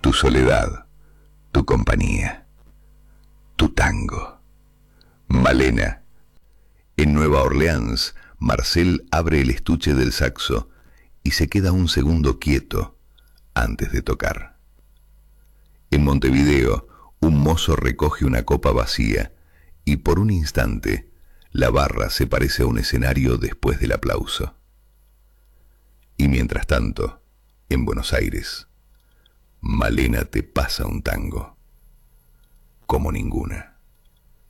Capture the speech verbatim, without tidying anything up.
tu soledad, tu compañía, tu tango. Malena. En Nueva Orleans, Marcel abre el estuche del saxo y se queda un segundo quieto antes de tocar. En Montevideo, un mozo recoge una copa vacía y por un instante la barra se parece a un escenario después del aplauso. Y mientras tanto, en Buenos Aires, Malena te pasa un tango como ninguna.